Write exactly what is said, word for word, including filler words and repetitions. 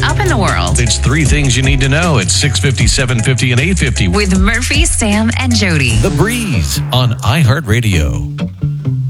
up in the world? It's three things you need to know at six fifty, seven fifty, and eight fifty. With Murphy, Sam, and Jody. The Breeze on iHeartRadio.